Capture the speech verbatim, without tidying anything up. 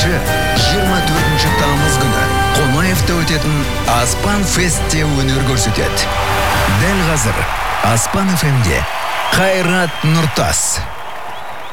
алтыншы жыйырма төртүнчү тамыз күнү Конаевда өтетін Аспан Фестте өнер көрсөтөт. Дәл қазір Аспан эф эмде Қайрат Нұртас.